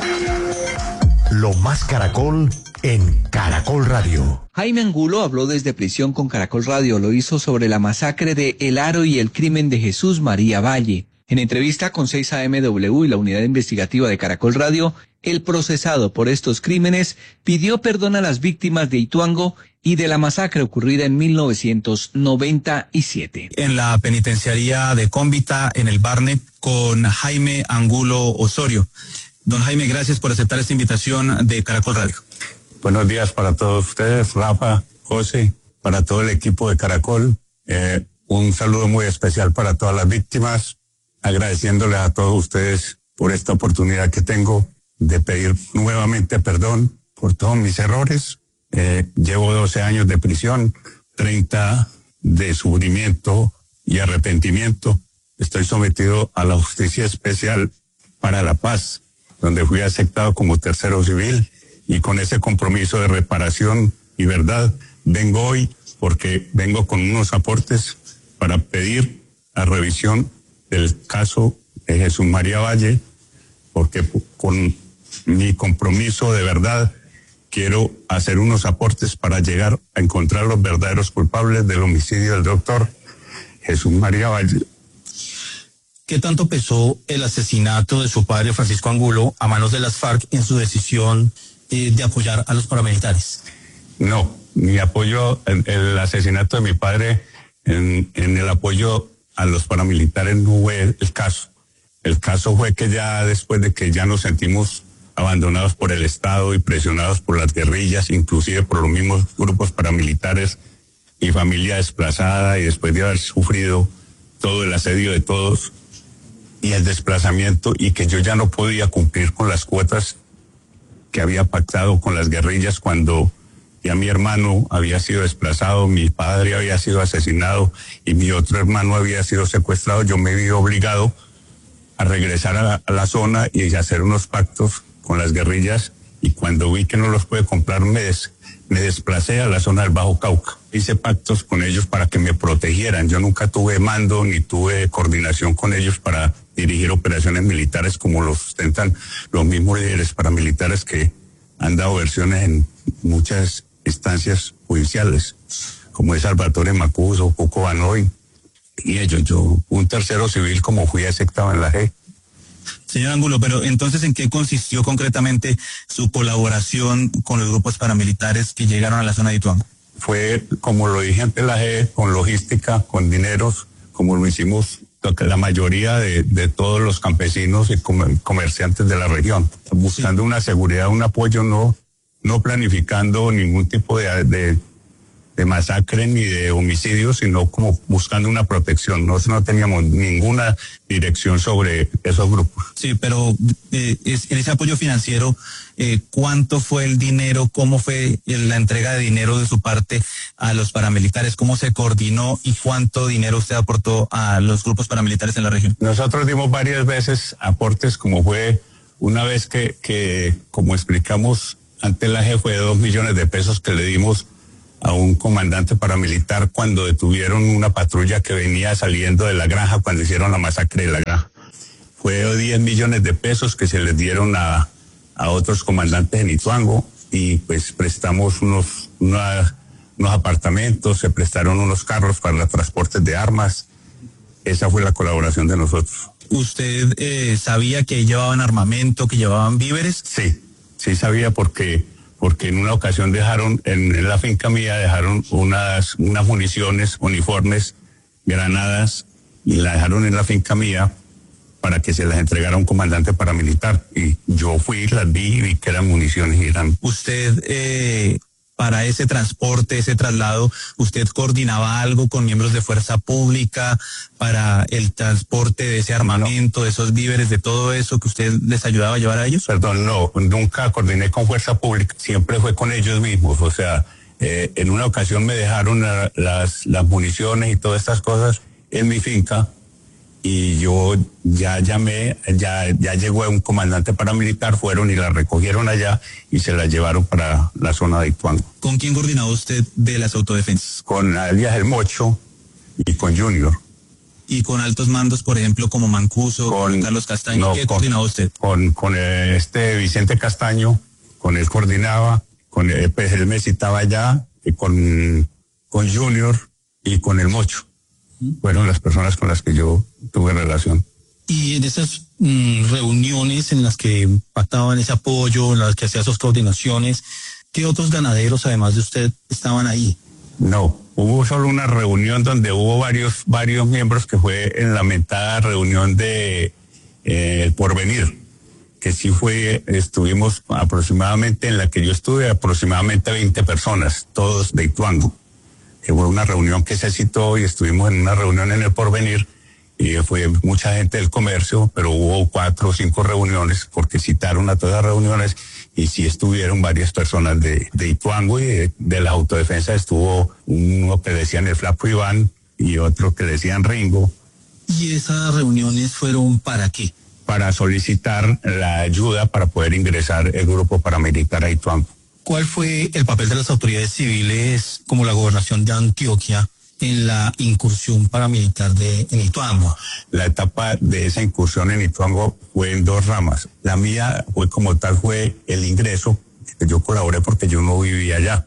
Lo más Caracol en Caracol Radio. Jaime Angulo habló desde prisión con Caracol Radio. Lo hizo sobre la masacre de El Aro y el crimen de Jesús María Valle. En entrevista con 6AMW y la unidad investigativa de Caracol Radio, el procesado por estos crímenes pidió perdón a las víctimas de Ituango y de la masacre ocurrida en 1997. En la penitenciaría de Cómbita, en el Barnet, con Jaime Angulo Osorio. Don Jaime, gracias por aceptar esta invitación de Caracol Radio. Buenos días para todos ustedes, Rafa, José, para todo el equipo de Caracol. Un saludo muy especial para todas las víctimas, agradeciéndoles a todos ustedes por esta oportunidad que tengo de pedir nuevamente perdón por todos mis errores. Llevo 12 años de prisión, 30 de sufrimiento y arrepentimiento. Estoy sometido a la Justicia Especial para la Paz, donde fui aceptado como tercero civil, y con ese compromiso de reparación y verdad vengo hoy, porque vengo con unos aportes para pedir la revisión del caso de Jesús María Valle, porque con mi compromiso de verdad quiero hacer unos aportes para llegar a encontrar los verdaderos culpables del homicidio del doctor Jesús María Valle. ¿Qué tanto pesó el asesinato de su padre Francisco Angulo a manos de las FARC en su decisión de apoyar a los paramilitares? No, mi apoyo, el asesinato de mi padre, en el apoyo a los paramilitares no fue el caso. El caso fue que ya después de que ya nos sentimos abandonados por el Estado y presionados por las guerrillas, inclusive por los mismos grupos paramilitares, y familia desplazada, y después de haber sufrido todo el asedio de todos y el desplazamiento, y que yo ya no podía cumplir con las cuotas que había pactado con las guerrillas cuando ya mi hermano había sido desplazado, mi padre había sido asesinado y mi otro hermano había sido secuestrado. Yo me vi obligado a regresar a la zona y a hacer unos pactos con las guerrillas, y cuando vi que no los pude comprar me desplacé a la zona del Bajo Cauca. Hice pactos con ellos para que me protegieran. Yo nunca tuve mando ni tuve coordinación con ellos para dirigir operaciones militares como lo sustentan los mismos líderes paramilitares que han dado versiones en muchas instancias judiciales, como es Salvatore Macuso, Cuco Banoy y ellos. Yo, un tercero civil, como fui aceptado en la G. Señor Angulo, pero entonces, ¿en qué consistió concretamente su colaboración con los grupos paramilitares que llegaron a la zona de Ituango? Fue, como lo dije ante la G, con logística, con dineros, como lo hicimos la mayoría de todos los campesinos y comerciantes de la región, buscando una seguridad, un apoyo, no planificando ningún tipo de masacre ni de homicidio, sino como buscando una protección. Nosotros no teníamos ninguna dirección sobre esos grupos. Sí, pero en ese apoyo financiero, ¿cuánto fue el dinero? ¿Cómo fue la entrega de dinero de su parte a los paramilitares? ¿Cómo se coordinó y cuánto dinero usted aportó a los grupos paramilitares en la región? Nosotros dimos varias veces aportes, como fue una vez que como explicamos ante la G, fue 2 millones de pesos que le dimos a un comandante paramilitar cuando detuvieron una patrulla que venía saliendo de la granja cuando hicieron la masacre de la granja. Fue 10 millones de pesos que se les dieron a otros comandantes en Ituango, y pues prestamos unos apartamentos, se prestaron unos carros para los transportes de armas. Esa fue la colaboración de nosotros. ¿Usted sabía que llevaban armamento, que llevaban víveres? Sí sabía, porque en una ocasión dejaron, en la finca mía, dejaron unas municiones, uniformes, granadas, y la dejaron en la finca mía para que se las entregara a un comandante paramilitar. Y yo fui, las vi y vi que eran municiones y eran... ¿Usted, para ese transporte, ese traslado, usted coordinaba algo con miembros de fuerza pública para el transporte de ese armamento, de esos víveres, de todo eso que usted les ayudaba a llevar a ellos? Perdón, no, nunca coordiné con fuerza pública, siempre fue con ellos mismos. O sea, en una ocasión me dejaron las municiones y todas estas cosas en mi finca, y yo ya llamé, ya llegó un comandante paramilitar, fueron y la recogieron allá y se la llevaron para la zona de Ituango. ¿Con quién coordinaba usted de las autodefensas? Con alias El Mocho y con Junior. y con altos mandos, por ejemplo, como Mancuso, con Carlos Castaño. No, ¿qué coordinaba usted? Con Vicente Castaño, con él coordinaba, pues él me citaba allá, y con Junior y con el Mocho. Fueron las personas con las que yo tuve relación. Y en esas reuniones en las que pactaban ese apoyo, en las que hacía sus coordinaciones, ¿qué otros ganaderos, además de usted, estaban ahí? No, hubo solo una reunión donde hubo varios miembros, que fue en la mentada reunión de El Porvenir, que sí estuvimos aproximadamente, en la que yo estuve, aproximadamente 20 personas, todos de Ituango. Fue una reunión que se citó y estuvimos en una reunión en El Porvenir, y fue mucha gente del comercio, pero hubo 4 o 5 reuniones, porque citaron a todas las reuniones, y sí estuvieron varias personas de Ituango, y de la autodefensa estuvo uno que decían el Flaco Iván y otro que decían Ringo. ¿Y esas reuniones fueron para qué? Para solicitar la ayuda para poder ingresar el grupo paramilitar a Ituango. ¿Cuál fue el papel de las autoridades civiles, como la gobernación de Antioquia, en la incursión paramilitar en Ituango? La etapa de esa incursión en Ituango fue en 2 ramas. La mía fue el ingreso, que yo colaboré porque yo no vivía allá.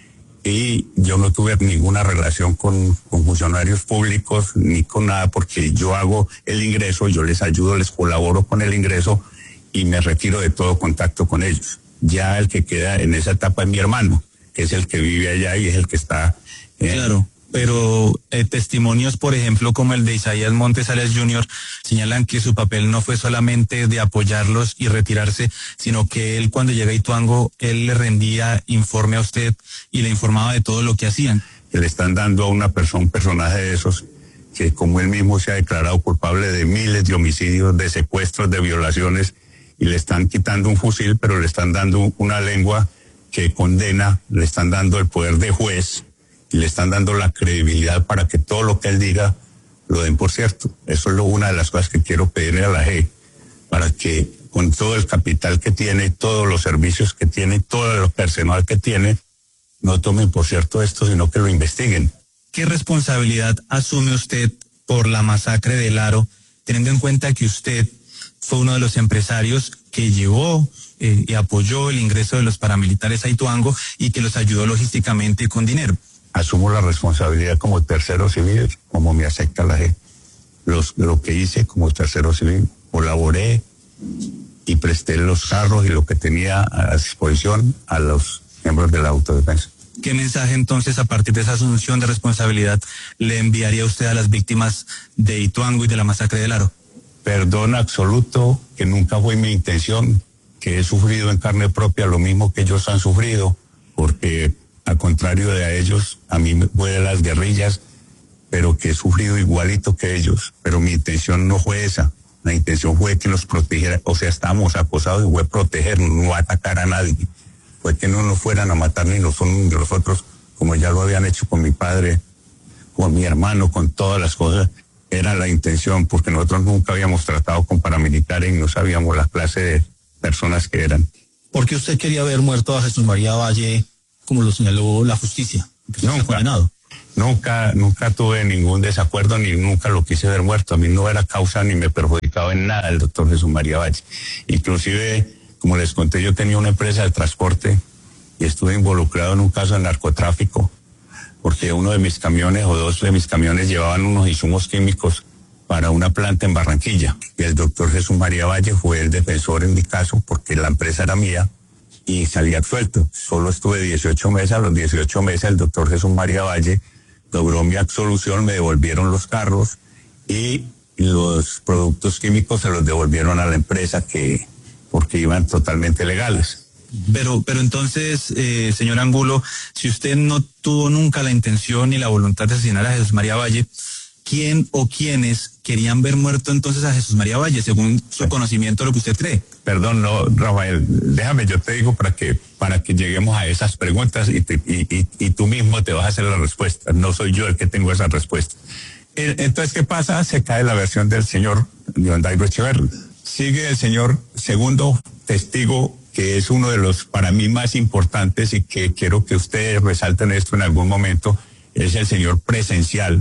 Y yo no tuve ninguna relación con funcionarios públicos ni con nada, porque yo hago el ingreso, yo les ayudo, les colaboro con el ingreso y me retiro de todo contacto con ellos. Ya el que queda en esa etapa es mi hermano, que es el que vive allá y es el que está... Claro. Pero testimonios, por ejemplo, como el de Isaías Montes Arias Jr., señalan que su papel no fue solamente de apoyarlos y retirarse, sino que él, cuando llega a Ituango, él le rendía informe a usted y le informaba de todo lo que hacían. Le están dando a un personaje de esos, que como él mismo se ha declarado culpable de miles de homicidios, de secuestros, de violaciones, y le están quitando un fusil, pero le están dando una lengua que condena, le están dando el poder de juez, y le están dando la credibilidad para que todo lo que él diga lo den por cierto. Eso es una de las cosas que quiero pedirle a la JEP, para que con todo el capital que tiene, todos los servicios que tiene, todo el personal que tiene, no tomen por cierto esto, sino que lo investiguen. ¿Qué responsabilidad asume usted por la masacre del Aro, teniendo en cuenta que usted fue uno de los empresarios que llevó y apoyó el ingreso de los paramilitares a Ituango y que los ayudó logísticamente con dinero? Asumo la responsabilidad como tercero civil, como me acepta la JEP. Lo que hice como tercero civil, colaboré y presté los carros y lo que tenía a disposición a los miembros de la autodefensa. ¿Qué mensaje entonces, a partir de esa asunción de responsabilidad, le enviaría usted a las víctimas de Ituango y de la masacre del Aro? Perdón absoluto, que nunca fue mi intención, que he sufrido en carne propia lo mismo que ellos han sufrido, porque al contrario de a ellos, a mí me fue de las guerrillas, pero que he sufrido igualito que ellos. Pero mi intención no fue esa. La intención fue que nos protegiera, o sea, estábamos acosados y fue protegernos, no atacar a nadie. Fue que no nos fueran a matar ni nosotros, como ya lo habían hecho con mi padre, con mi hermano, con todas las cosas. Era la intención, porque nosotros nunca habíamos tratado con paramilitares y no sabíamos la clase de personas que eran. ¿Por qué usted quería ver muerto a Jesús María Valle, como lo señaló la justicia? Nunca tuve ningún desacuerdo, ni nunca lo quise ver muerto. A mí no era causa ni me perjudicaba en nada el doctor Jesús María Valle. Inclusive, como les conté, yo tenía una empresa de transporte y estuve involucrado en un caso de narcotráfico, porque uno de mis camiones o 2 de mis camiones llevaban unos insumos químicos para una planta en Barranquilla. Y el doctor Jesús María Valle fue el defensor en mi caso, porque la empresa era mía, y salí absuelto. Solo estuve 18 meses, a los 18 meses el doctor Jesús María Valle logró mi absolución, me devolvieron los carros y los productos químicos se los devolvieron a la empresa porque iban totalmente legales. Pero entonces, señor Angulo, si usted no tuvo nunca la intención ni la voluntad de asesinar a Jesús María Valle, ¿quién o quiénes querían ver muerto entonces a Jesús María Valle, según su conocimiento de lo que usted cree? Perdón, no, Rafael, déjame, yo te digo para que lleguemos a esas preguntas y tú mismo te vas a hacer la respuesta. No soy yo el que tengo esa respuesta. Entonces, ¿qué pasa? Se cae la versión del señor León Dairo Echeverri. Sigue el señor segundo testigo, que es uno de los para mí más importantes y que quiero que ustedes resalten esto en algún momento, es el señor Presencial,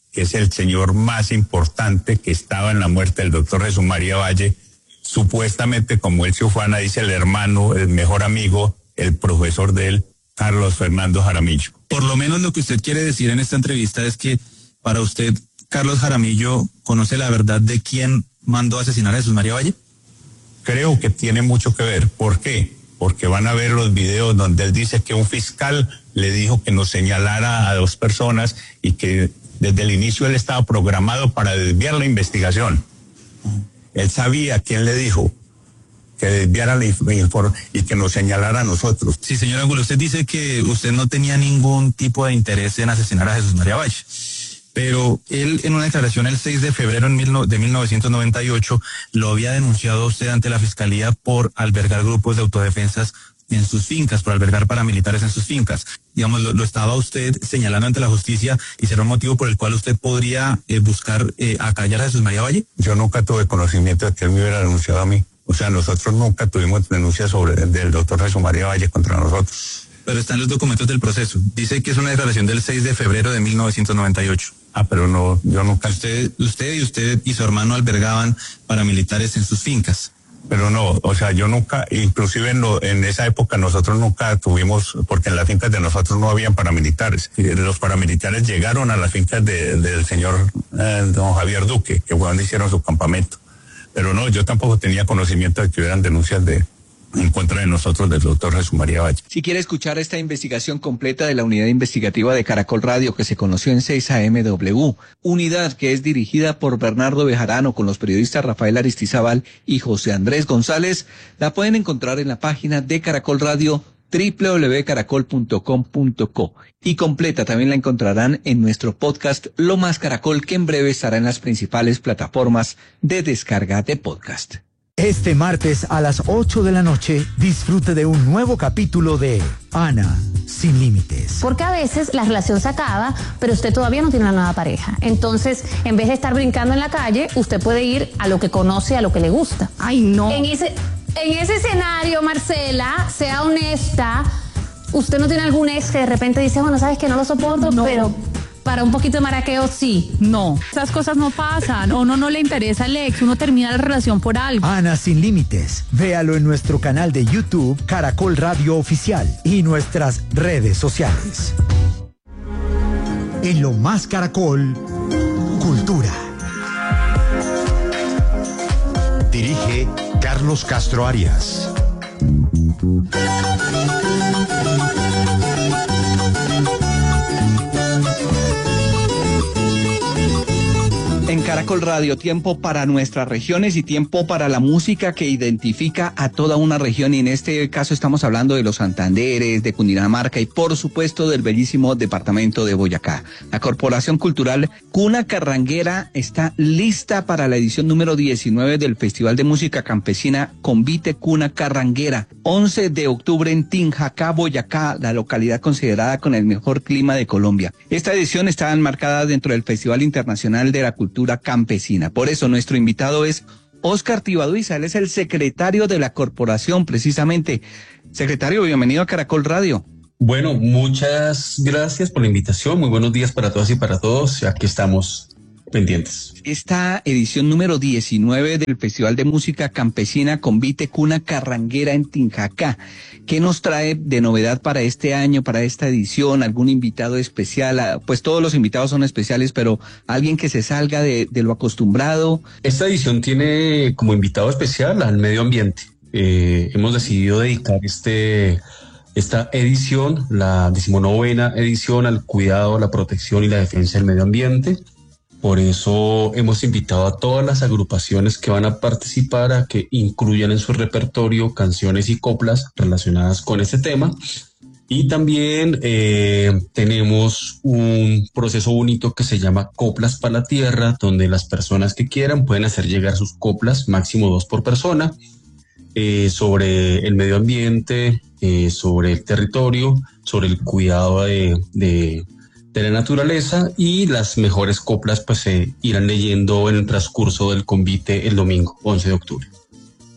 que es el señor más importante que estaba en la muerte del doctor Jesús María Valle, supuestamente, como él se ufana, dice el hermano, el mejor amigo, el profesor de él, Carlos Fernando Jaramillo. Por lo menos lo que usted quiere decir en esta entrevista es que para usted, Carlos Jaramillo, ¿conoce la verdad de quién mandó a asesinar a Jesús María Valle? Creo que tiene mucho que ver. ¿Por qué? Porque van a ver los videos donde él dice que un fiscal le dijo que nos señalara a 2 personas y que desde el inicio él estaba programado para desviar la investigación. Él sabía quién le dijo que desviara la información y que nos señalara a nosotros. Sí, señor Angulo, usted dice que usted no tenía ningún tipo de interés en asesinar a Jesús María Valle, pero él en una declaración el 6 de febrero de 1998 lo había denunciado a usted ante la Fiscalía por albergar grupos de autodefensas en sus fincas, por albergar paramilitares en sus fincas. Digamos, lo estaba usted señalando ante la justicia y será un motivo por el cual usted podría buscar acallar a Jesús María Valle. Yo nunca tuve conocimiento de que él me hubiera denunciado a mí. O sea, nosotros nunca tuvimos denuncias del doctor Jesús María Valle contra nosotros. Pero están los documentos del proceso. Dice que es una declaración del 6 de febrero de 1998. Pero no, yo nunca. Usted y su hermano albergaban paramilitares en sus fincas. Pero no, o sea, yo nunca, inclusive en esa época nosotros nunca tuvimos, porque en las fincas de nosotros no habían paramilitares. Los paramilitares llegaron a las fincas del señor don Javier Duque, que fue donde hicieron su campamento. Pero no, yo tampoco tenía conocimiento de que hubieran denuncias en contra de nosotros del doctor Jesús María Valle. Si quiere escuchar esta investigación completa de la unidad investigativa de Caracol Radio que se conoció en 6AMW, unidad que es dirigida por Bernardo Bejarano con los periodistas Rafael Aristizábal y José Andrés González, la pueden encontrar en la página de Caracol Radio www.caracol.com.co y completa también la encontrarán en nuestro podcast Lo Más Caracol, que en breve estará en las principales plataformas de descarga de podcast. Este martes a las 8 de la noche, disfrute de un nuevo capítulo de Ana Sin Límites. Porque a veces la relación se acaba, pero usted todavía no tiene una nueva pareja. Entonces, en vez de estar brincando en la calle, usted puede ir a lo que conoce, a lo que le gusta. Ay, no. En ese escenario, Marcela, sea honesta. Usted no tiene algún ex que de repente dice, bueno, sabes que no lo soporto, No. pero para un poquito de maraqueo sí. No, esas cosas no pasan. A uno no le interesa el ex, uno termina la relación por algo. Ana Sin Límites. Véalo en nuestro canal de YouTube, Caracol Radio Oficial, y nuestras redes sociales. En Lo Más Caracol, Cultura. Dirige Carlos Castro Arias. En Caracol Radio, tiempo para nuestras regiones y tiempo para la música que identifica a toda una región, y en este caso estamos hablando de los Santanderes, de Cundinamarca y por supuesto del bellísimo departamento de Boyacá. La Corporación Cultural Cuna Carranguera está lista para la edición número 19 del Festival de Música Campesina Convite Cuna Carranguera, 11 de octubre en Tinjacá, Boyacá, la localidad considerada con el mejor clima de Colombia. Esta edición está enmarcada dentro del Festival Internacional de la Cultura Campesina. Por eso nuestro invitado es Óscar Tibaduiza, él es el secretario de la corporación precisamente. Secretario, bienvenido a Caracol Radio. Bueno, muchas gracias por la invitación, muy buenos días para todas y para todos, aquí estamos pendientes. Esta edición número 19 del Festival de Música Campesina Convite Cuna Carranguera en Tinjacá, ¿qué nos trae de novedad para este año, para esta edición? ¿Algún invitado especial? Pues todos los invitados son especiales, pero alguien que se salga de lo acostumbrado. Esta edición tiene como invitado especial al medio ambiente. Hemos decidido dedicar esta edición, la 19ª edición, al cuidado, la protección y la defensa del medio ambiente. Por eso hemos invitado a todas las agrupaciones que van a participar a que incluyan en su repertorio canciones y coplas relacionadas con este tema. Y también tenemos un proceso bonito que se llama Coplas para la Tierra, donde las personas que quieran pueden hacer llegar sus coplas, máximo 2 por persona, sobre el medio ambiente, sobre el territorio, sobre el cuidado de la naturaleza, y las mejores coplas pues se irán leyendo en el transcurso del convite el domingo 11 de octubre.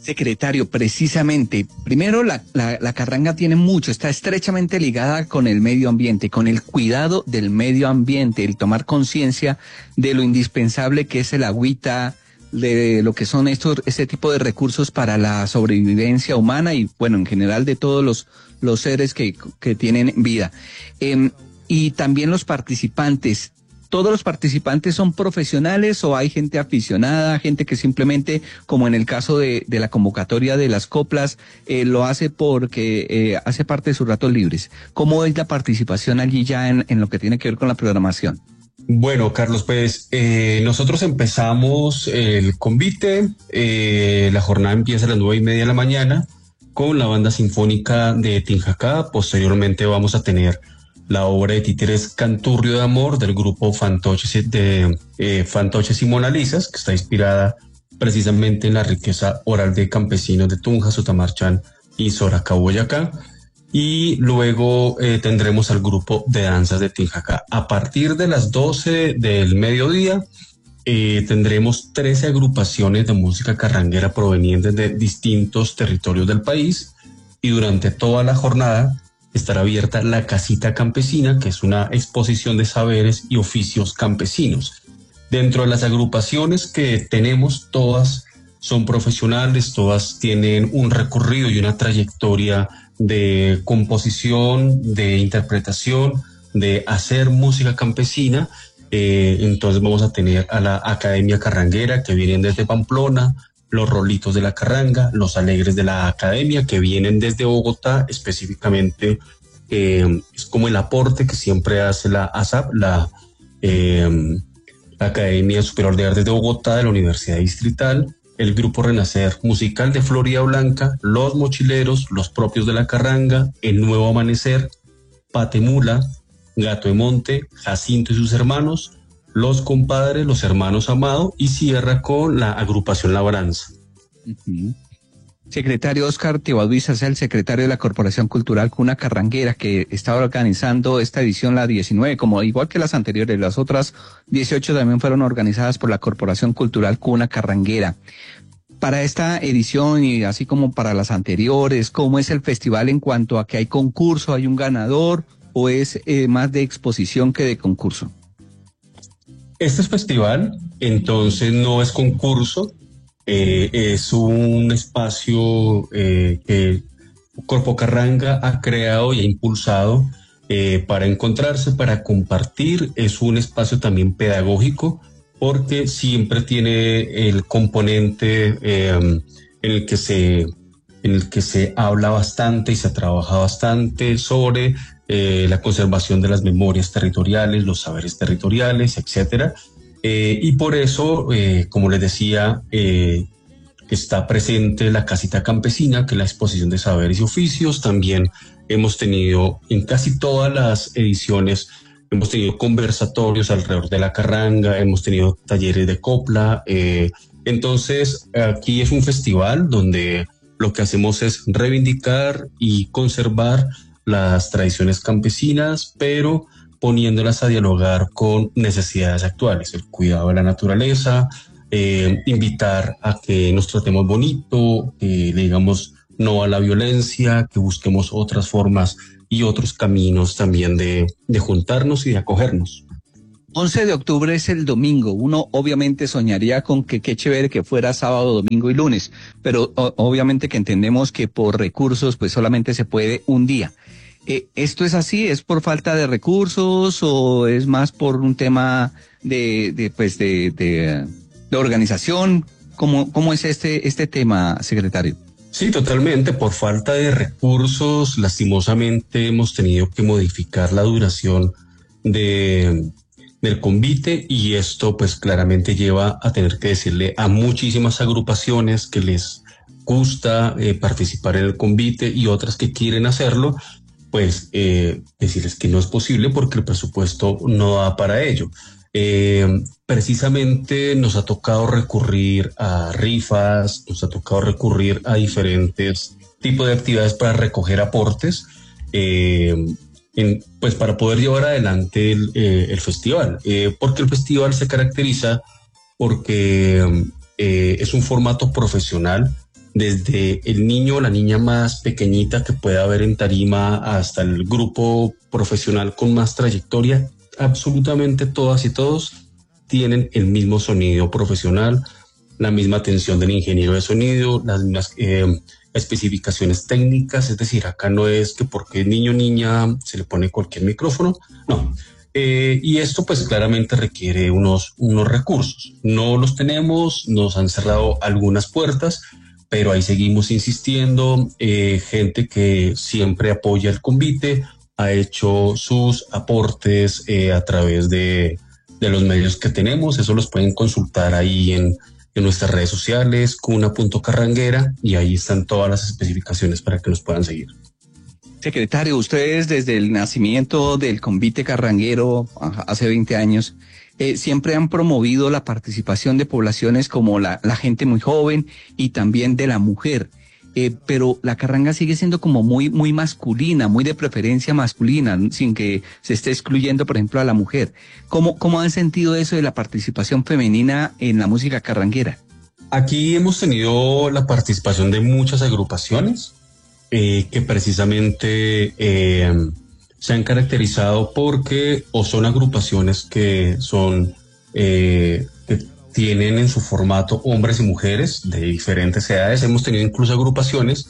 Secretario, precisamente, primero la carranga tiene mucho, está estrechamente ligada con el medio ambiente, con el cuidado del medio ambiente, el tomar conciencia de lo indispensable que es el agüita, de lo que son este tipo de recursos para la sobrevivencia humana y, bueno, en general de todos los seres que tienen vida. Y también los participantes. ¿Todos los participantes son profesionales o hay gente aficionada, gente que simplemente, como en el caso de la convocatoria de las coplas, lo hace porque hace parte de sus ratos libres? ¿Cómo es la participación allí ya en lo que tiene que ver con la programación? Bueno, Carlos, pues nosotros empezamos el convite, la jornada empieza a las 9:30 de la mañana con la banda sinfónica de Tinjacá. Posteriormente vamos a tener la obra de títeres Canturrio de Amor del grupo Fantoches y Mona Lisas, que está inspirada precisamente en la riqueza oral de campesinos de Tunja, Sutamarchán y Soracá, Boyacá. Y luego tendremos al grupo de danzas de Tinjacá. A partir de las 12 del mediodía tendremos 13 agrupaciones de música carranguera provenientes de distintos territorios del país, y durante toda la jornada estará abierta la Casita Campesina, que es una exposición de saberes y oficios campesinos. Dentro de las agrupaciones que tenemos, todas son profesionales, todas tienen un recorrido y una trayectoria de composición, de interpretación, de hacer música campesina. Entonces vamos a tener a la Academia Carranguera, que vienen desde Pamplona, los Rolitos de la Carranga, los Alegres de la Academia, que vienen desde Bogotá. Específicamente es como el aporte que siempre hace la ASAP, la Academia Superior de Artes de Bogotá, de la Universidad Distrital, el Grupo Renacer Musical de Florida Blanca, Los Mochileros, los propios de la Carranga, El Nuevo Amanecer, Patemula, Gato de Monte, Jacinto y sus hermanos, Los Compadres, los Hermanos Amado, y cierra con la agrupación Labranza. Uh-huh. Secretario Oscar Tibaduiza, el secretario de la Corporación Cultural Cuna Carranguera, que está organizando esta edición, la 19, como igual que las anteriores. Las otras 18 también fueron organizadas por la Corporación Cultural Cuna Carranguera. Para esta edición y así como para las anteriores, ¿cómo es el festival en cuanto a que hay concurso, hay un ganador, o es más de exposición que de concurso? Este es festival, entonces no es concurso, es un espacio que Corpo Carranga ha creado y ha impulsado para encontrarse, para compartir. Es un espacio también pedagógico, porque siempre tiene el componente en el que se habla bastante y se trabaja bastante sobre la conservación de las memorias territoriales, los saberes territoriales, etcétera. Y por eso, como les decía, está presente la Casita Campesina, que es la exposición de saberes y oficios. También hemos tenido, en casi todas las ediciones, hemos tenido conversatorios alrededor de la carranga, hemos tenido talleres de copla. Entonces, aquí es un festival donde lo que hacemos es reivindicar y conservar las tradiciones campesinas, pero poniéndolas a dialogar con necesidades actuales, el cuidado de la naturaleza, invitar a que nos tratemos bonito, que le digamos no a la violencia, que busquemos otras formas y otros caminos también de juntarnos y de acogernos. 11 de octubre es el domingo. Uno obviamente soñaría con que qué chévere que fuera sábado, domingo y lunes, pero obviamente que entendemos que por recursos pues solamente se puede un día. ¿Esto es así? ¿Es por falta de recursos o es más por un tema de organización? ¿Cómo es este tema, secretario? Sí, totalmente. Por falta de recursos, lastimosamente hemos tenido que modificar la duración del convite, y esto pues claramente lleva a tener que decirle a muchísimas agrupaciones que les gusta participar en el convite y otras que quieren hacerlo, pues decirles que no es posible porque el presupuesto no da para ello. Precisamente nos ha tocado recurrir a rifas, nos ha tocado recurrir a diferentes tipos de actividades para recoger aportes, pues para poder llevar adelante el festival, porque el festival se caracteriza porque es un formato profesional desde el niño o la niña más pequeñita que pueda haber en tarima hasta el grupo profesional con más trayectoria, absolutamente todas y todos tienen el mismo sonido profesional, la misma atención del ingeniero de sonido, las mismas especificaciones técnicas. Es decir, acá no es que porque es niño o niña se le pone cualquier micrófono, no. Y esto pues claramente requiere unos recursos. No los tenemos, nos han cerrado algunas puertas, pero ahí seguimos insistiendo. Gente que siempre apoya el convite ha hecho sus aportes a través de los medios que tenemos. Eso los pueden consultar ahí en nuestras redes sociales, cuna.carranguera, y ahí están todas las especificaciones para que nos puedan seguir. Secretario, ustedes desde el nacimiento del Convite Carranguero hace 20 años, siempre han promovido la participación de poblaciones como la gente muy joven y también de la mujer. Pero la carranga sigue siendo como muy masculina, muy de preferencia masculina, sin que se esté excluyendo, por ejemplo, a la mujer. ¿Cómo han sentido eso de la participación femenina en la música carranguera? Aquí hemos tenido la participación de muchas agrupaciones que precisamente se han caracterizado porque o son agrupaciones que son que tienen en su formato hombres y mujeres de diferentes edades. Hemos tenido incluso agrupaciones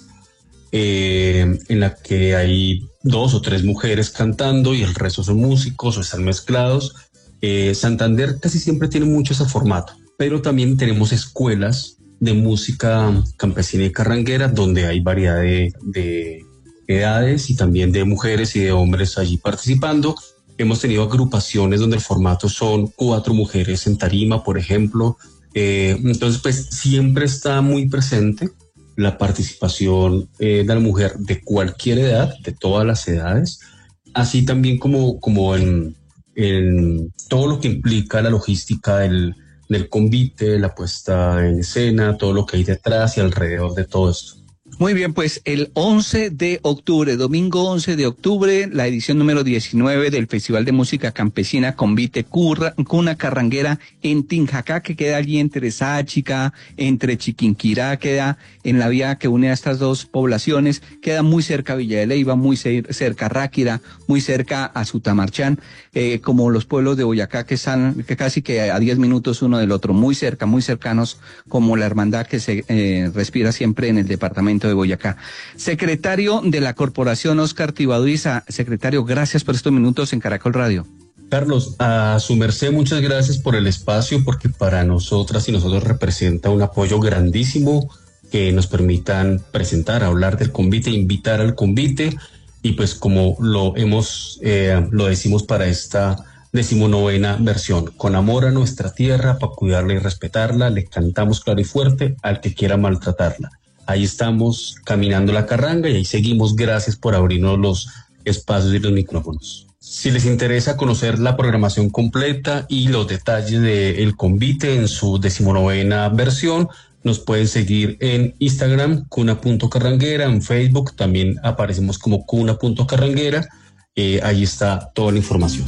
en la que hay 2 o 3 mujeres cantando y el resto son músicos o están mezclados. Santander casi siempre tiene mucho ese formato, pero también tenemos escuelas de música campesina y carranguera donde hay variedad de edades y también de mujeres y de hombres allí participando. Hemos tenido agrupaciones donde el formato son 4 mujeres en tarima, por ejemplo. Entonces, pues siempre está muy presente la participación de la mujer de cualquier edad, de todas las edades, así también como en todo lo que implica la logística del convite, la puesta en escena, todo lo que hay detrás y alrededor de todo esto. Muy bien, pues el 11 de octubre, domingo 11 de octubre, la edición número 19 del Festival de Música Campesina Convite Cuna Carranguera en Tinjacá, que queda allí entre Sáchica, entre Chiquinquirá, queda en la vía que une a estas dos poblaciones, queda muy cerca a Villa de Leyva, muy cerca a Ráquira, muy cerca a Sutamarchán, como los pueblos de Boyacá que están casi que a 10 minutos uno del otro, muy cerca, muy cercanos, como la hermandad que se respira siempre en el departamento de Boyacá. Secretario de la Corporación, Óscar Tibaduriza. Secretario, gracias por estos minutos en Caracol Radio. Carlos, a su merced, muchas gracias por el espacio, porque para nosotras y nosotros representa un apoyo grandísimo que nos permitan presentar, hablar del convite, invitar al convite, y pues como lo decimos para esta 19ª versión, con amor a nuestra tierra, para cuidarla y respetarla, le cantamos claro y fuerte al que quiera maltratarla. Ahí estamos caminando la carranga y ahí seguimos. Gracias por abrirnos los espacios y los micrófonos. Si les interesa conocer la programación completa y los detalles del convite en su 19ª versión, nos pueden seguir en Instagram, cuna.carranguera, en Facebook también aparecemos como cuna.carranguera. Ahí está toda la información.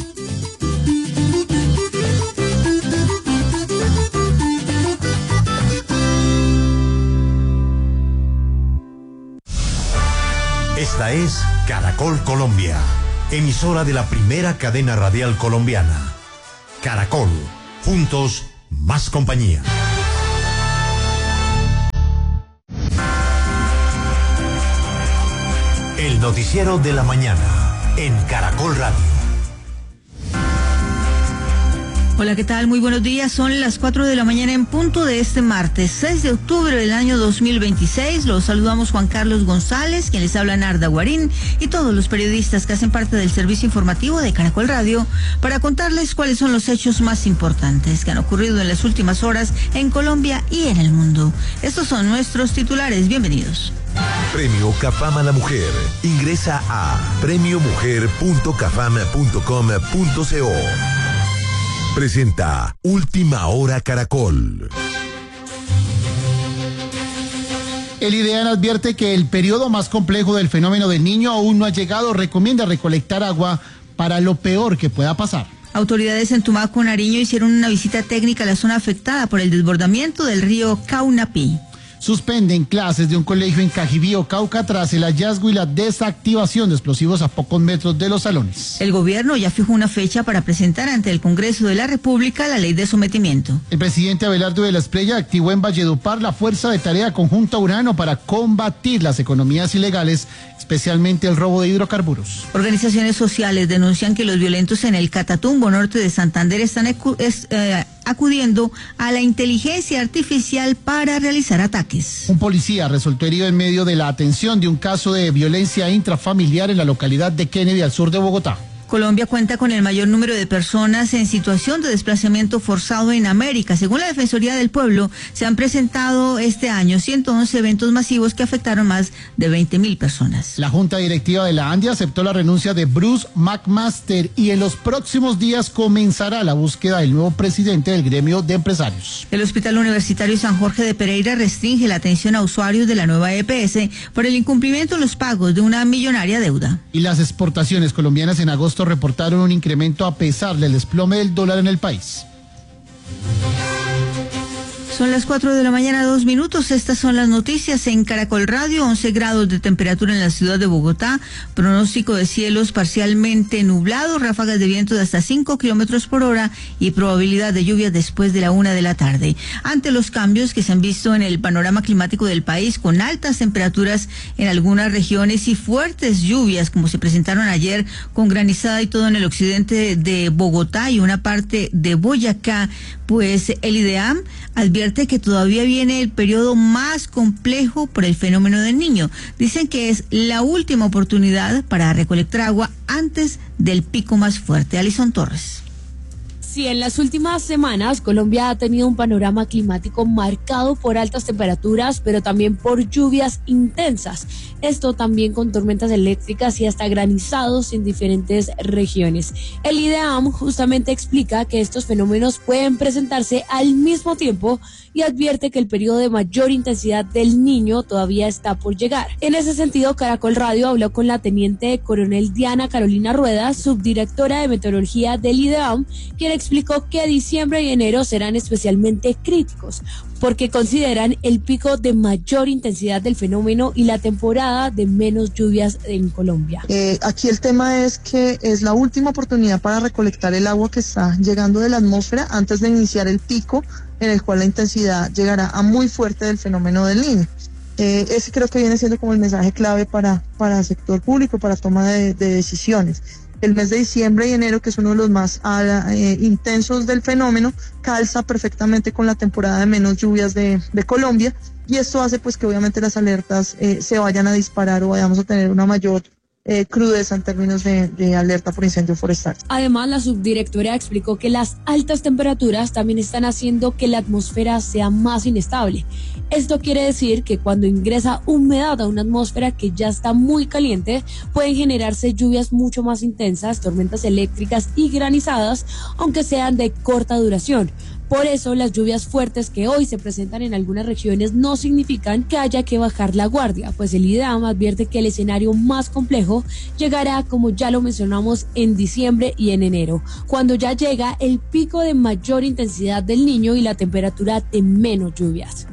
Esta es Caracol Colombia, emisora de la primera cadena radial colombiana. Caracol, juntos, más compañía. El noticiero de la mañana en Caracol Radio. Hola, ¿qué tal? Muy buenos días. Son las 4 de la mañana en punto de este martes, 6 de octubre del año 2026. Los saludamos Juan Carlos González, quien les habla Narda Guarín, y todos los periodistas que hacen parte del servicio informativo de Caracol Radio para contarles cuáles son los hechos más importantes que han ocurrido en las últimas horas en Colombia y en el mundo. Estos son nuestros titulares. Bienvenidos. Premio Cafam a la Mujer. Ingresa a premiomujer.cafam.com.co. Presenta Última Hora Caracol. El IDEAN advierte que el periodo más complejo del fenómeno del Niño aún no ha llegado. Recomienda recolectar agua para lo peor que pueda pasar. Autoridades en Tumaco, Nariño, hicieron una visita técnica a la zona afectada por el desbordamiento del río Caunapí. suspenden clases de un colegio en Cajibío, Cauca, tras el hallazgo y la desactivación de explosivos a pocos metros de los salones. El gobierno ya fijó una fecha para presentar ante el Congreso de la República la ley de sometimiento. El presidente Abelardo de la Espriella activó en Valledupar la Fuerza de Tarea Conjunta Urano para combatir las economías ilegales, especialmente el robo de hidrocarburos. Organizaciones sociales denuncian que los violentos en el Catatumbo norte de Santander están acudiendo a la inteligencia artificial para realizar ataques. Un policía resultó herido en medio de la atención de un caso de violencia intrafamiliar en la localidad de Kennedy, al sur de Bogotá. Colombia cuenta con el mayor número de personas en situación de desplazamiento forzado en América. Según la Defensoría del Pueblo, se han presentado este año 111 eventos masivos que afectaron más de 20.000 personas. La Junta Directiva de la ANDI aceptó la renuncia de Bruce McMaster y en los próximos días comenzará la búsqueda del nuevo presidente del gremio de empresarios. El Hospital Universitario San Jorge de Pereira restringe la atención a usuarios de la nueva EPS por el incumplimiento en los pagos de una millonaria deuda. Y las exportaciones colombianas en agosto reportaron un incremento a pesar del desplome del dólar en el país. Son las 4 de la mañana, 2 minutos. Estas son las noticias en Caracol Radio. 11 grados de temperatura en la ciudad de Bogotá. Pronóstico de cielos parcialmente nublados, ráfagas de viento de hasta 5 kilómetros por hora y probabilidad de lluvia después de la 1 de la tarde. Ante los cambios que se han visto en el panorama climático del país, con altas temperaturas en algunas regiones y fuertes lluvias, como se presentaron ayer, con granizada y todo en el occidente de Bogotá y una parte de Boyacá, pues el IDEAM advierte que todavía viene el periodo más complejo por el fenómeno del Niño. Dicen que es la última oportunidad para recolectar agua antes del pico más fuerte. Alison Torres. Sí, en las últimas semanas Colombia ha tenido un panorama climático marcado por altas temperaturas, pero también por lluvias intensas. Esto también con tormentas eléctricas y hasta granizados en diferentes regiones. El IDEAM justamente explica que estos fenómenos pueden presentarse al mismo tiempo y advierte que el periodo de mayor intensidad del Niño todavía está por llegar. En ese sentido, Caracol Radio habló con la teniente coronel Diana Carolina Rueda, subdirectora de meteorología del IDEAM, quien explicó que diciembre y enero serán especialmente críticos porque consideran el pico de mayor intensidad del fenómeno y la temporada de menos lluvias en Colombia. Aquí el tema es que es la última oportunidad para recolectar el agua que está llegando de la atmósfera antes de iniciar el pico en el cual la intensidad llegará a muy fuerte del fenómeno del Niño. Ese creo que viene siendo como el mensaje clave para el sector público, para toma de decisiones. El mes de diciembre y enero, que es uno de los más intensos del fenómeno, calza perfectamente con la temporada de menos lluvias de Colombia, y esto hace pues que obviamente las alertas se vayan a disparar o vayamos a tener una mayor crudeza en términos de alerta por incendio forestal. Además, la subdirectora explicó que las altas temperaturas también están haciendo que la atmósfera sea más inestable. Esto quiere decir que cuando ingresa humedad a una atmósfera que ya está muy caliente, pueden generarse lluvias mucho más intensas, tormentas eléctricas y granizadas, aunque sean de corta duración. Por eso, las lluvias fuertes que hoy se presentan en algunas regiones no significan que haya que bajar la guardia, pues el IDEAM advierte que el escenario más complejo llegará, como ya lo mencionamos, en diciembre y en enero, cuando ya llega el pico de mayor intensidad del Niño y la temperatura de menos lluvias.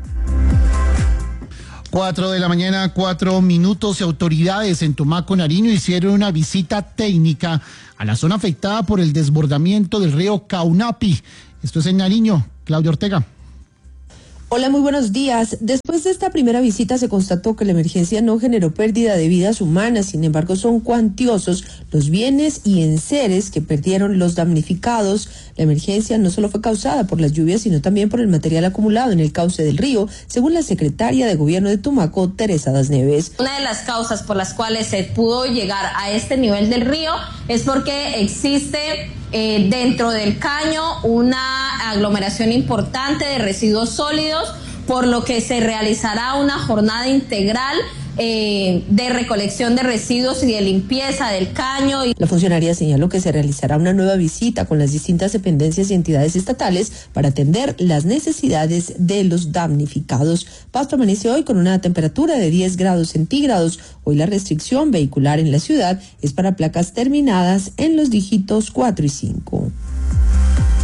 4 de la mañana, 4 minutos. Autoridades en Tumaco, Nariño, hicieron una visita técnica a la zona afectada por el desbordamiento del río Caunapi. Esto es en Nariño. Claudia Ortega. Hola, muy buenos días. Después de esta primera visita se constató que la emergencia no generó pérdida de vidas humanas, sin embargo son cuantiosos los bienes y enseres que perdieron los damnificados. La emergencia no solo fue causada por las lluvias, sino también por el material acumulado en el cauce del río, según la secretaria de Gobierno de Tumaco, Teresa Das Neves. Una de las causas por las cuales se pudo llegar a este nivel del río es porque existe dentro del caño una aglomeración importante de residuos sólidos, por lo que se realizará una jornada integral de recolección de residuos y de limpieza del caño. La funcionaria señaló que se realizará una nueva visita con las distintas dependencias y entidades estatales para atender las necesidades de los damnificados. Pasto amanece hoy con una temperatura de 10 grados centígrados. Hoy la restricción vehicular en la ciudad es para placas terminadas en los dígitos 4 y 5.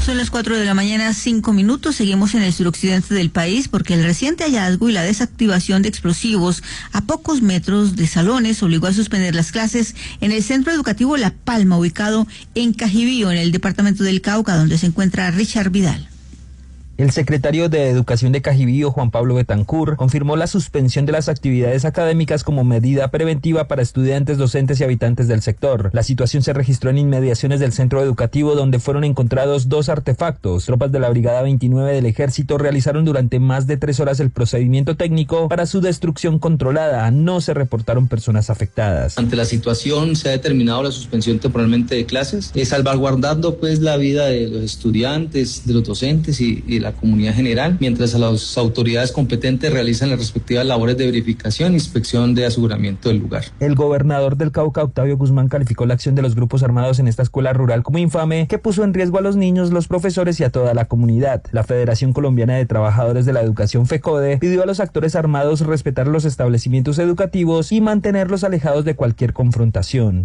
Son las 4 de la mañana, 5 minutos. Seguimos en el suroccidente del país porque el reciente hallazgo y la desactivación de explosivos a pocos metros de salones obligó a suspender las clases en el centro educativo La Palma, ubicado en Cajibío, en el departamento del Cauca, donde se encuentra Richard Vidal. El secretario de Educación de Cajibío, Juan Pablo Betancur, confirmó la suspensión de las actividades académicas como medida preventiva para estudiantes, docentes y habitantes del sector. La situación se registró en inmediaciones del centro educativo, donde fueron encontrados 2 artefactos. Tropas de la Brigada 29 del Ejército realizaron durante más de 3 horas el procedimiento técnico para su destrucción controlada. No se reportaron personas afectadas. Ante la situación se ha determinado la suspensión temporalmente de clases, salvaguardando pues la vida de los estudiantes, de los docentes y la comunidad general, mientras las autoridades competentes realizan las respectivas labores de verificación e inspección de aseguramiento del lugar. El gobernador del Cauca, Octavio Guzmán, calificó la acción de los grupos armados en esta escuela rural como infame, que puso en riesgo a los niños, los profesores y a toda la comunidad. La Federación Colombiana de Trabajadores de la Educación, FECODE, pidió a los actores armados respetar los establecimientos educativos y mantenerlos alejados de cualquier confrontación.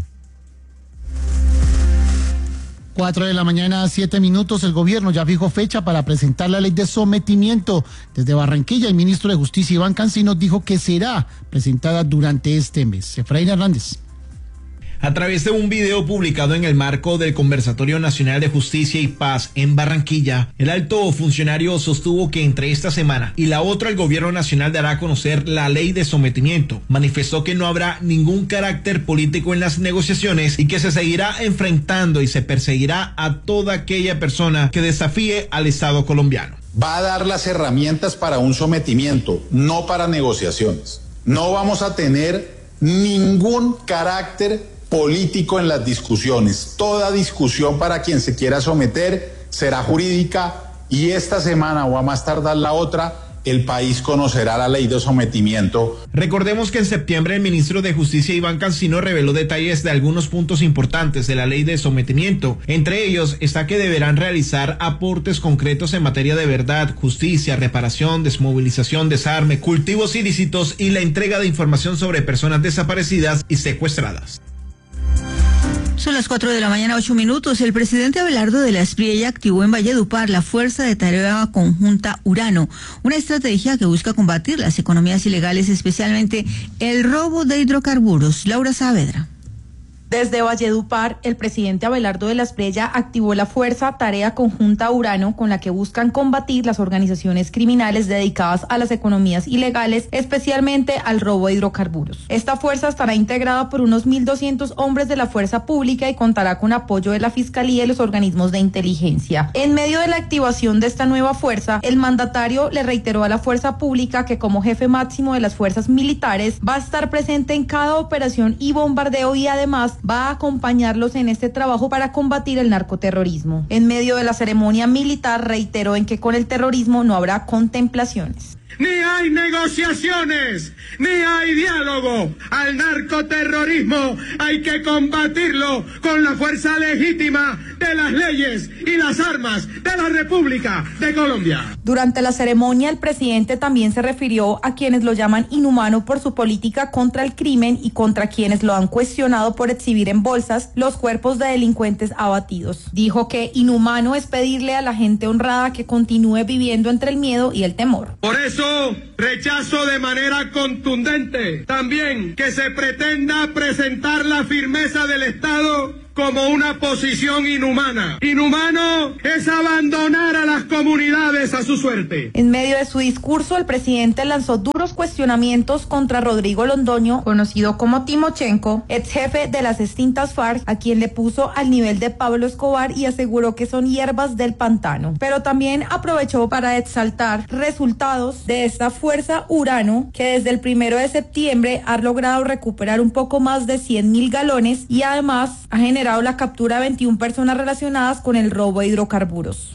4 de la mañana, 7 minutos. El gobierno ya fijó fecha para presentar la ley de sometimiento. Desde Barranquilla, el ministro de Justicia, Iván Cancinos, dijo que será presentada durante este mes. Efraín Hernández. A través de un video publicado en el marco del Conversatorio Nacional de Justicia y Paz en Barranquilla, el alto funcionario sostuvo que entre esta semana y la otra el gobierno nacional dará a conocer la ley de sometimiento. Manifestó que no habrá ningún carácter político en las negociaciones y que se seguirá enfrentando y se perseguirá a toda aquella persona que desafíe al Estado colombiano. Va a dar las herramientas para un sometimiento, no para negociaciones. No vamos a tener ningún carácter político en las discusiones. Toda discusión para quien se quiera someter será jurídica y esta semana o a más tardar la otra, el país conocerá la ley de sometimiento. Recordemos que en septiembre el ministro de Justicia Iván Cancinos reveló detalles de algunos puntos importantes de la ley de sometimiento. Entre ellos está que deberán realizar aportes concretos en materia de verdad, justicia, reparación, desmovilización, desarme, cultivos ilícitos y la entrega de información sobre personas desaparecidas y secuestradas. Son las 4 de la mañana, 8 minutos. El presidente Abelardo de la Espriella activó en Valledupar la Fuerza de Tarea Conjunta Urano, una estrategia que busca combatir las economías ilegales, especialmente el robo de hidrocarburos. Laura Saavedra. Desde Valledupar, el presidente Abelardo de la Espriella activó la Fuerza Tarea Conjunta Urano, con la que buscan combatir las organizaciones criminales dedicadas a las economías ilegales, especialmente al robo de hidrocarburos. Esta fuerza estará integrada por unos 1.200 hombres de la fuerza pública y contará con apoyo de la Fiscalía y los organismos de inteligencia. En medio de la activación de esta nueva fuerza, el mandatario le reiteró a la fuerza pública que como jefe máximo de las fuerzas militares va a estar presente en cada operación y bombardeo y además va a acompañarlos en este trabajo para combatir el narcoterrorismo. En medio de la ceremonia militar reiteró en que con el terrorismo no habrá contemplaciones. Ni hay negociaciones, ni hay diálogo. Al narcoterrorismo hay que combatirlo con la fuerza legítima de las leyes y las armas de la República de Colombia. Durante la ceremonia, el presidente también se refirió a quienes lo llaman inhumano por su política contra el crimen y contra quienes lo han cuestionado por exhibir en bolsas los cuerpos de delincuentes abatidos. Dijo que inhumano es pedirle a la gente honrada que continúe viviendo entre el miedo y el temor. Por eso rechazo de manera contundente también que se pretenda presentar la firmeza del Estado como una posición inhumana. Inhumano es abandonar a las comunidades a su suerte. En medio de su discurso, el presidente lanzó duros cuestionamientos contra Rodrigo Londoño, conocido como Timochenko, ex jefe de las extintas FARC, a quien le puso al nivel de Pablo Escobar y aseguró que son hierbas del pantano. Pero también aprovechó para exaltar resultados de esta fuerza Urano, que desde el 1 de septiembre ha logrado recuperar un poco más de 100.000 galones y además ha generado la captura de 21 personas relacionadas con el robo de hidrocarburos.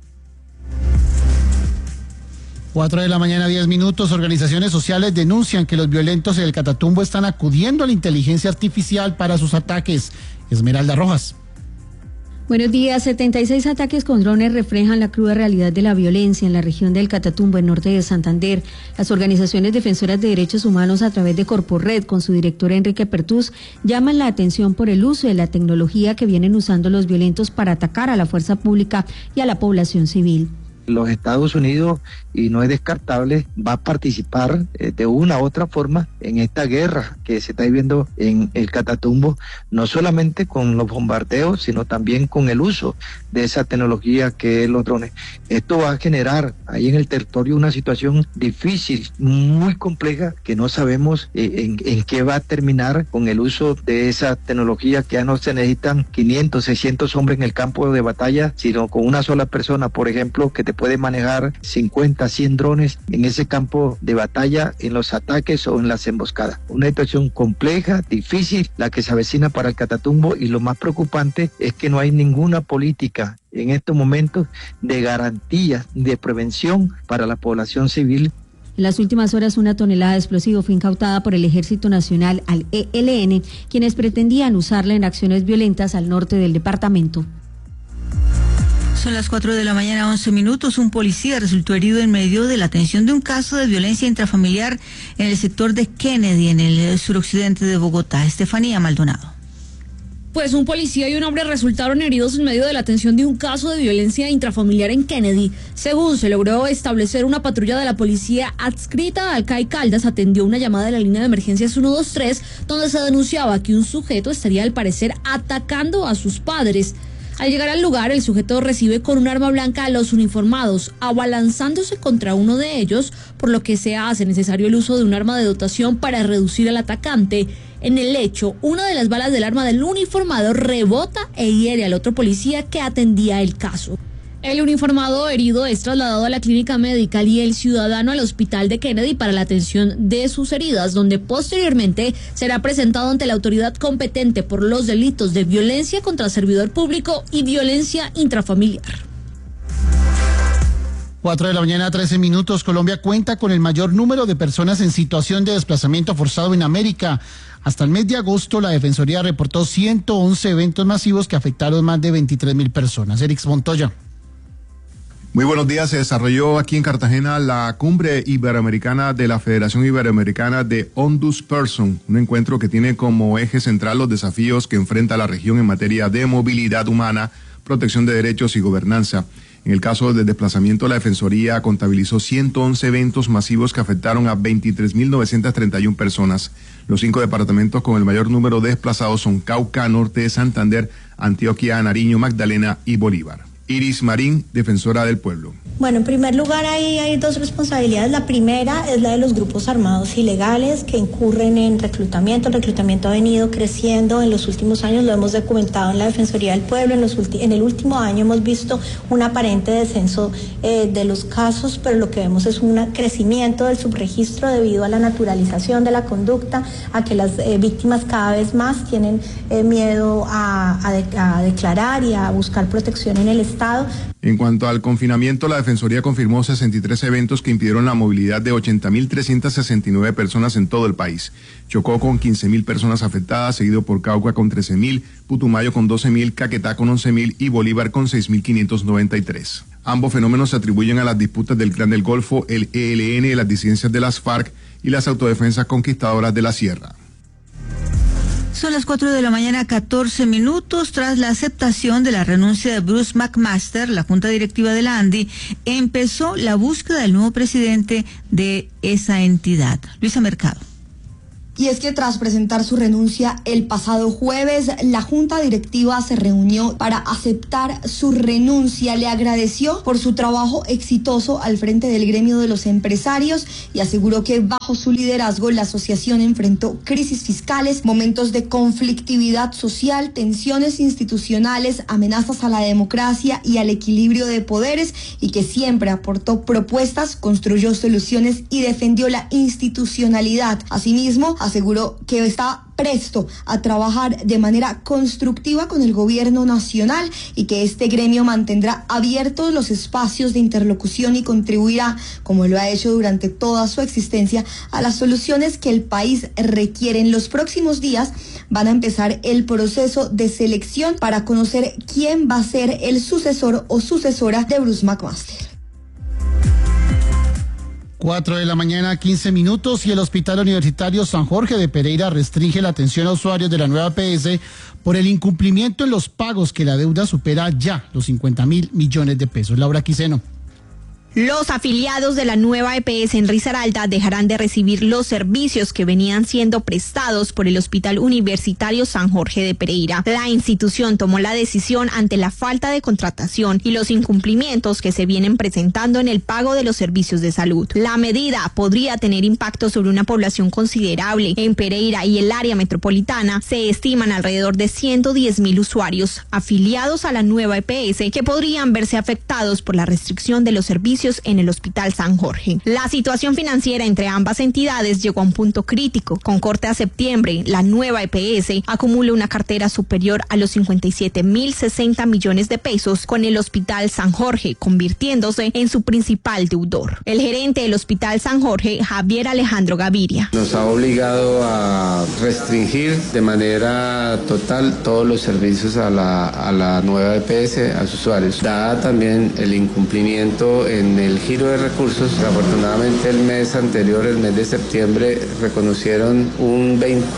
4 de la mañana, 10 minutos. Organizaciones sociales denuncian que los violentos en el Catatumbo están acudiendo a la inteligencia artificial para sus ataques. Esmeralda Rojas. Buenos días. 76 ataques con drones reflejan la cruda realidad de la violencia en la región del Catatumbo, en norte de Santander. Las organizaciones defensoras de derechos humanos, a través de Corporred, con su director Enrique Pertús, llaman la atención por el uso de la tecnología que vienen usando los violentos para atacar a la fuerza pública y a la población civil. Los Estados Unidos, y no es descartable, va a participar de una u otra forma en esta guerra que se está viviendo en el Catatumbo, no solamente con los bombardeos, sino también con el uso de esa tecnología que es los drones. Esto va a generar ahí en el territorio una situación difícil, muy compleja, que no sabemos en qué va a terminar con el uso de esa tecnología, que ya no se necesitan 500, 600 hombres en el campo de batalla, sino con una sola persona, por ejemplo, que te puede manejar 50, 100 drones en ese campo de batalla, en los ataques o en las emboscadas. Una situación compleja, difícil, la que se avecina para el Catatumbo, y lo más preocupante es que no hay ninguna política en estos momentos de garantías de prevención para la población civil. En las últimas horas, 1 tonelada de explosivo fue incautada por el Ejército Nacional al ELN, quienes pretendían usarla en acciones violentas al norte del departamento. Son las 4 de la mañana, 11 minutos. Un policía resultó herido en medio de la atención de un caso de violencia intrafamiliar en el sector de Kennedy, en el suroccidente de Bogotá. Estefanía Maldonado. Pues un policía y un hombre resultaron heridos en medio de la atención de un caso de violencia intrafamiliar en Kennedy. Según se logró establecer, una patrulla de la policía adscrita al CAI Caldas atendió una llamada de la línea de emergencias 123, donde se denunciaba que un sujeto estaría al parecer atacando a sus padres. Al llegar al lugar, el sujeto recibe con un arma blanca a los uniformados, abalanzándose contra uno de ellos, por lo que se hace necesario el uso de un arma de dotación para reducir al atacante. En el hecho, una de las balas del arma del uniformado rebota e hiere al otro policía que atendía el caso. El uniformado herido es trasladado a la clínica médica y el ciudadano al hospital de Kennedy para la atención de sus heridas, donde posteriormente será presentado ante la autoridad competente por los delitos de violencia contra servidor público y violencia intrafamiliar. 4 de la mañana, 13 minutos. Colombia cuenta con el mayor número de personas en situación de desplazamiento forzado en América. Hasta el mes de agosto, la Defensoría reportó 111 eventos masivos que afectaron más de 23.000 personas. Erix Montoya. Muy buenos días. Se desarrolló aquí en Cartagena la cumbre iberoamericana de la Federación Iberoamericana de Ombudsperson, un encuentro que tiene como eje central los desafíos que enfrenta la región en materia de movilidad humana, protección de derechos y gobernanza. En el caso del desplazamiento, la Defensoría contabilizó 111 eventos masivos que afectaron a 23.931 personas. Los 5 departamentos con el mayor número de desplazados son Cauca, Norte de Santander, Antioquia, Nariño, Magdalena y Bolívar. Iris Marín, defensora del pueblo. Bueno, en primer lugar hay dos responsabilidades. La primera es la de los grupos armados ilegales que incurren en reclutamiento. El reclutamiento ha venido creciendo en los últimos años, lo hemos documentado en la Defensoría del Pueblo. En el último año hemos visto un aparente descenso de los casos, pero lo que vemos es un crecimiento del subregistro debido a la naturalización de la conducta, a que las víctimas cada vez más tienen miedo a declarar y a buscar protección en el Estado. En cuanto al confinamiento, la Defensoría confirmó 63 eventos que impidieron la movilidad de 80.369 personas en todo el país. Chocó con 15.000 personas afectadas, seguido por Cauca con 13.000, Putumayo con 12.000, Caquetá con 11.000 y Bolívar con 6.593. Ambos fenómenos se atribuyen a las disputas del Clan del Golfo, el ELN, las disidencias de las FARC y las autodefensas conquistadoras de la Sierra. Son las 4 de la mañana, 14 minutos. Tras la aceptación de la renuncia de Bruce McMaster, la junta directiva de la ANDI empezó la búsqueda del nuevo presidente de esa entidad. Luisa Mercado. Y es que tras presentar su renuncia el pasado jueves, la junta directiva se reunió para aceptar su renuncia. Le agradeció por su trabajo exitoso al frente del gremio de los empresarios y aseguró que bajo su liderazgo la asociación enfrentó crisis fiscales, momentos de conflictividad social, tensiones institucionales, amenazas a la democracia y al equilibrio de poderes, y que siempre aportó propuestas, construyó soluciones y defendió la institucionalidad. Asimismo, aseguró que está presto a trabajar de manera constructiva con el gobierno nacional y que este gremio mantendrá abiertos los espacios de interlocución y contribuirá, como lo ha hecho durante toda su existencia, a las soluciones que el país requiere. En los próximos días van a empezar el proceso de selección para conocer quién va a ser el sucesor o sucesora de Bruce McMaster. 4 de la mañana, 15 minutos, y el Hospital Universitario San Jorge de Pereira restringe la atención a usuarios de la nueva EPS por el incumplimiento en los pagos, que la deuda supera ya los 50.000 millones de pesos. Laura Quiseno. Los afiliados de la nueva EPS en Risaralda dejarán de recibir los servicios que venían siendo prestados por el Hospital Universitario San Jorge de Pereira. La institución tomó la decisión ante la falta de contratación y los incumplimientos que se vienen presentando en el pago de los servicios de salud. La medida podría tener impacto sobre una población considerable. En Pereira y el área metropolitana se estiman alrededor de 110.000 usuarios afiliados a la nueva EPS que podrían verse afectados por la restricción de los servicios en el Hospital San Jorge. La situación financiera entre ambas entidades llegó a un punto crítico. Con corte a septiembre, la nueva EPS acumula una cartera superior a los 57.060 millones de pesos, con el Hospital San Jorge convirtiéndose en su principal deudor. El gerente del Hospital San Jorge, Javier Alejandro Gaviria. Nos ha obligado a restringir de manera total todos los servicios a la nueva EPS, a sus usuarios. Dada también el incumplimiento en el giro de recursos, afortunadamente el mes anterior, el mes de septiembre, reconocieron un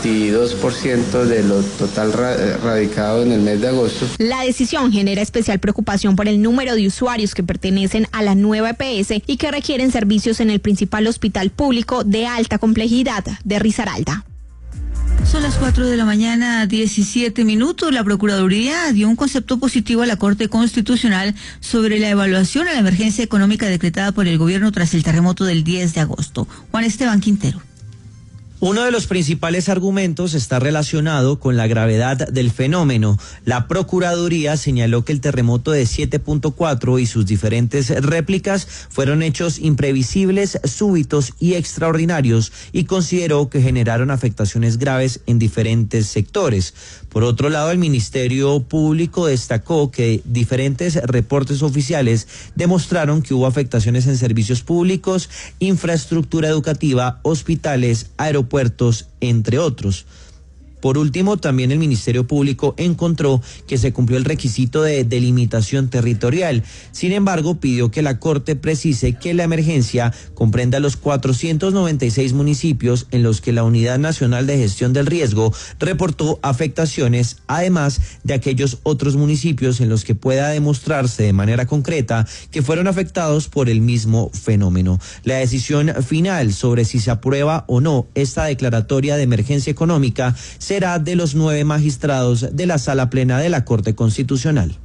22% de lo total radicado en el mes de agosto. La decisión genera especial preocupación por el número de usuarios que pertenecen a la nueva EPS y que requieren servicios en el principal hospital público de alta complejidad de Risaralda. Son las 4 de la mañana, 17 minutos. La Procuraduría dio un concepto positivo a la Corte Constitucional sobre la evaluación a la emergencia económica decretada por el gobierno tras el terremoto del 10 de agosto. Juan Esteban Quintero. Uno de los principales argumentos está relacionado con la gravedad del fenómeno. La Procuraduría señaló que el terremoto de 7.4 y sus diferentes réplicas fueron hechos imprevisibles, súbitos y extraordinarios, y consideró que generaron afectaciones graves en diferentes sectores. Por otro lado, el Ministerio Público destacó que diferentes reportes oficiales demostraron que hubo afectaciones en servicios públicos, infraestructura educativa, hospitales, aeropuertos, entre otros. Por último, también el Ministerio Público encontró que se cumplió el requisito de delimitación territorial. Sin embargo, pidió que la Corte precise que la emergencia comprenda los 496 municipios en los que la Unidad Nacional de Gestión del Riesgo reportó afectaciones, además de aquellos otros municipios en los que pueda demostrarse de manera concreta que fueron afectados por el mismo fenómeno. La decisión final sobre si se aprueba o no esta declaratoria de emergencia económica será de los 9 magistrados de la Sala Plena de la Corte Constitucional.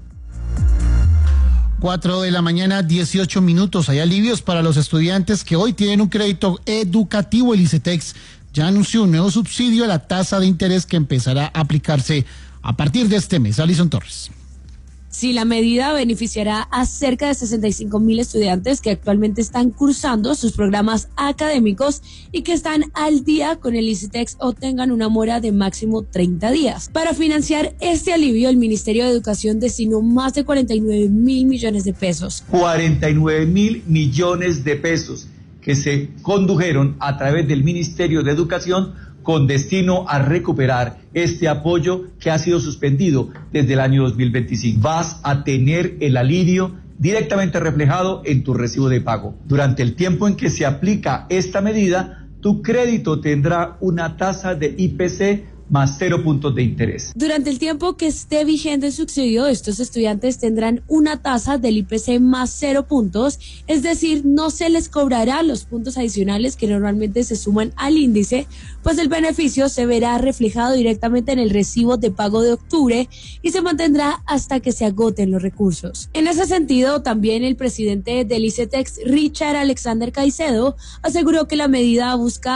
4 de la mañana, 18 minutos. Hay alivios para los estudiantes que hoy tienen un crédito educativo. El ICETEX ya anunció un nuevo subsidio a la tasa de interés que empezará a aplicarse a partir de este mes. Alison Torres. Sí, la medida beneficiará a cerca de 65.000 estudiantes que actualmente están cursando sus programas académicos y que están al día con el ICETEX o tengan una mora de máximo 30 días. Para financiar este alivio, el Ministerio de Educación destinó más de 49.000 millones de pesos. 49.000 millones de pesos que se condujeron a través del Ministerio de Educación con destino a recuperar este apoyo que ha sido suspendido desde el año 2025. Vas a tener el alivio directamente reflejado en tu recibo de pago. Durante el tiempo en que se aplica esta medida, tu crédito tendrá una tasa de IPC más 0 puntos de interés. Durante el tiempo que esté vigente el subsidio, estos estudiantes tendrán una tasa del IPC más 0 puntos, es decir, no se les cobrará los puntos adicionales que normalmente se suman al índice, pues el beneficio se verá reflejado directamente en el recibo de pago de octubre y se mantendrá hasta que se agoten los recursos. En ese sentido, también el presidente del ICETEX, Richard Alexander Caicedo, aseguró que la medida busca